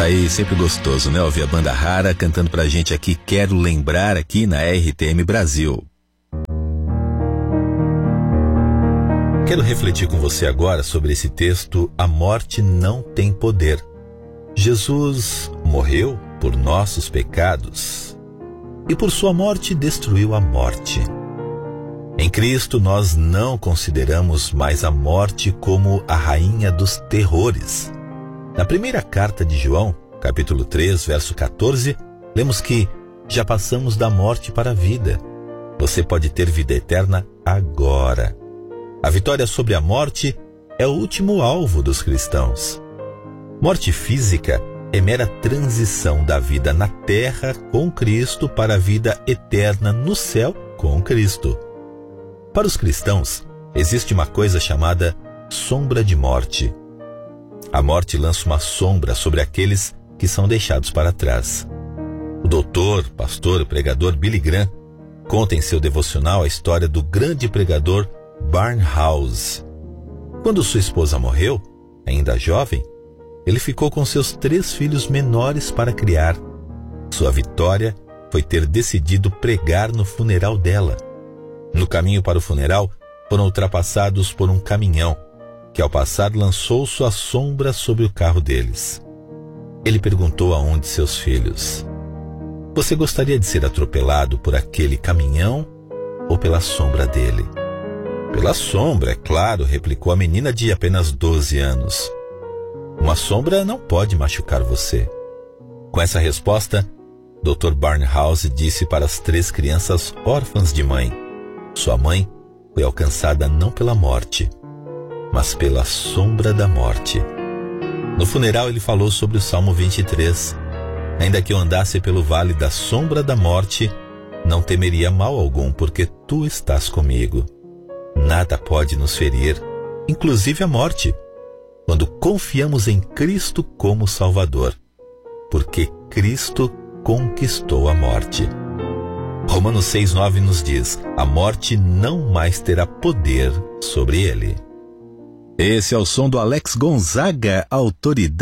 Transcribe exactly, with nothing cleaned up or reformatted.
Tá aí, sempre gostoso, né? Ouvir a banda Rara cantando pra gente aqui, Quero Lembrar, aqui na R T M Brasil. Quero refletir com você agora sobre esse texto, A Morte Não Tem Poder. Jesus morreu por nossos pecados e por sua morte destruiu a morte. Em Cristo nós não consideramos mais a morte como a rainha dos terrores. Na primeira carta de João, capítulo três, verso quatorze, lemos que já passamos da morte para a vida. Você pode ter vida eterna agora. A vitória sobre a morte é o último alvo dos cristãos. Morte física é mera transição da vida na terra com Cristo para a vida eterna no céu com Cristo. Para os cristãos, existe uma coisa chamada sombra de morte. A morte lança uma sombra sobre aqueles que são deixados para trás. O doutor, pastor e pregador Billy Graham conta em seu devocional a história do grande pregador Barnhouse. Quando sua esposa morreu, ainda jovem, ele ficou com seus três filhos menores para criar. Sua vitória foi ter decidido pregar no funeral dela. No caminho para o funeral, foram ultrapassados por um caminhão, que ao passar lançou sua sombra sobre o carro deles. Ele perguntou a um de seus filhos: você gostaria de ser atropelado por aquele caminhão ou pela sombra dele? Pela sombra, é claro, replicou a menina de apenas doze anos. Uma sombra não pode machucar você. Com essa resposta, doutor Barnhouse disse para as três crianças órfãs de mãe: sua mãe foi alcançada não pela morte, mas pela sombra da morte. No funeral ele falou sobre o Salmo vinte e três. Ainda que eu andasse pelo vale da sombra da morte, não temeria mal algum, porque tu estás comigo. Nada pode nos ferir, inclusive a morte, quando confiamos em Cristo como Salvador, porque Cristo conquistou a morte. Romanos seis, nove nos diz: a morte não mais terá poder sobre ele. Esse é o som do Alex Gonzaga, autoridade.